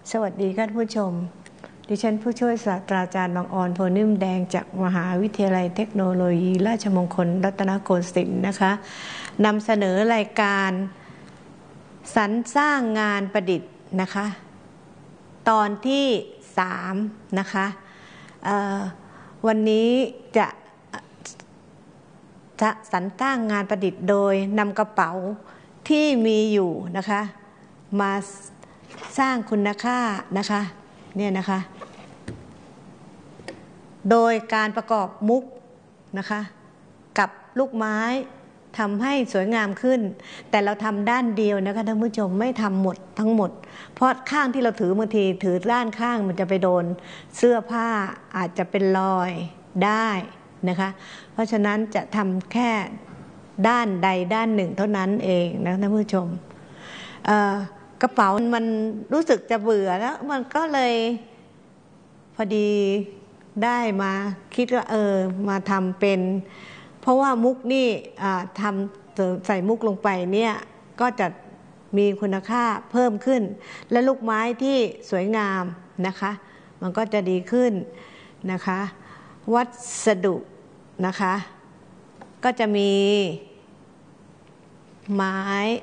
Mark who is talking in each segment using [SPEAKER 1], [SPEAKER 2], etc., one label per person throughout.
[SPEAKER 1] สวัสดีท่านผู้ชมดิฉันผู้ช่วยศาสตราจารย์บางออนโพนิ่มแดงจากมหาวิทยาลัยเทคโนโลยีราชมงคลรัตนโกสินทร์นะคะนำเสนอรายการสรรสร้างงานประดิษฐ์นะคะตอนที่3นะคะวันนี้จะสรรสร้างงานประดิษฐ์โดยนำกระเป๋าที่มีอยู่นะคะมาสร้างคุณค่านะคะเนี่ยนะคะโดยการประกอบมุกนะคะกับลูกไม้ทำให้สวยงามขึ้นแต่เราทำด้านเดียวนะคะท่านผู้ชมไม่ทำหมดทั้งหมดเพราะข้างที่เราถือบางทีถือด้านข้างมันจะไปโดนเสื้อผ้าอาจจะเป็นรอยได้นะคะเพราะฉะนั้นจะทำแค่ด้านใดด้านหนึ่งเท่านั้นเองนะท่านผู้ชมกระเป๋ามันรู้สึกจะเบื่อแล้วมันก็เลยพอดีได้มาคิดว่ามาทำเป็นเพราะว่ามุกนี่ทำใส่มุกลงไปเนี่ยก็จะมีคุณค่าเพิ่มขึ้นและลูกไม้ที่สวยงามนะคะมันก็จะดีขึ้นนะคะวัสดุนะคะก็จะมีไม้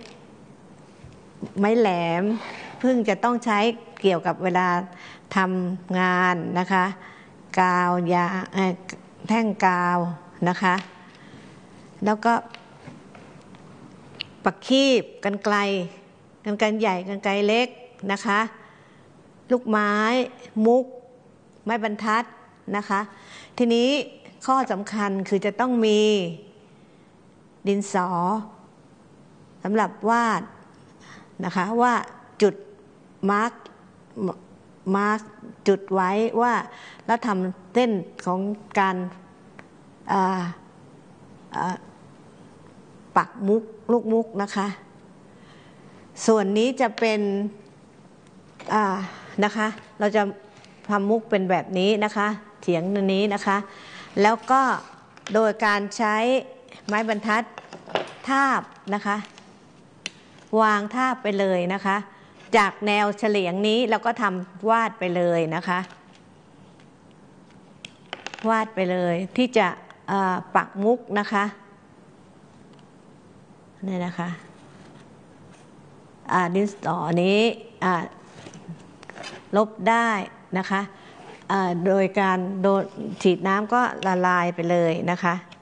[SPEAKER 1] แหลมพึ่งจะต้องใช้เกี่ยวกับเวลาทำงานนะคะกาวยาแท่งกาวนะคะแล้วก็ปักคีบกรรไกรใหญ่กรรไกรเล็กนะคะลูกไม้มุกไม้บรรทัดนะคะทีนี้ข้อสำคัญคือจะต้องมีดินสอสำหรับวาดนะคะว่าจุดมาร์กจุดไว้ว่าแล้วทำเส้นของการปักมุกลูกมุกนะคะส่วนนี้จะเป็นนะคะเราจะทำมุกเป็นแบบนี้นะคะเถียงนี้นะคะแล้วก็โดยการใช้ไม้บรรทัดทาบนะคะวางทาบไปเลยนะคะจากแนวเฉลียงนี้เราก็ทำวาดไปเลยนะคะวาดไปเลยที่จะปักมุกนะคะนี่นะคะดินสอนี้ลบได้นะคะโดยการฉีดน้ำก็ละลายไปเลยนะคะ